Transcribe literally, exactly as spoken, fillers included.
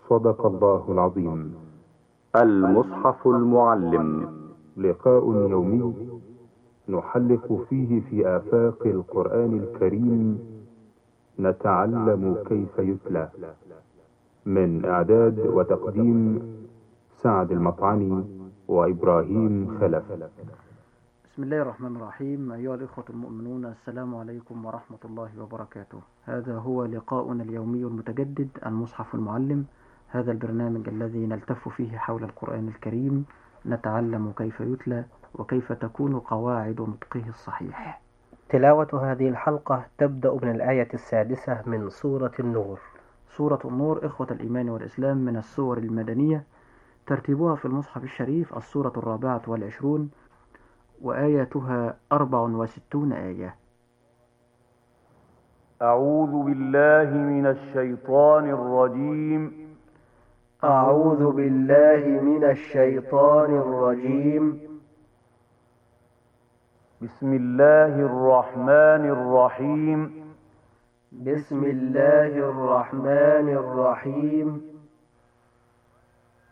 صدق الله العظيم. المصحف المعلم، لقاء يومي نحلق فيه في آفاق القرآن الكريم، نتعلم كيف يتلى. من إعداد وتقديم سعد المطعني وإبراهيم خلف. بسم الله الرحمن الرحيم. أيها الإخوة المؤمنون، السلام عليكم ورحمة الله وبركاته. هذا هو لقاؤنا اليومي المتجدد، المصحف المعلم. هذا البرنامج الذي نلتف فيه حول القرآن الكريم، نتعلم كيف يتلى وكيف تكون قواعد نطقه الصحيح. تلاوة هذه الحلقة تبدأ من الآية السادسة من سورة النور. سورة النور إخوة الإيمان والإسلام من السور المدنية، ترتيبها في المصحف الشريف السورة الرابعة والعشرون، وآياتها أربع وستون آية. أعوذ بالله من الشيطان الرجيم. أعوذ بالله من الشيطان الرجيم. بسم الله الرحمن الرحيم. بسم الله الرحمن الرحيم.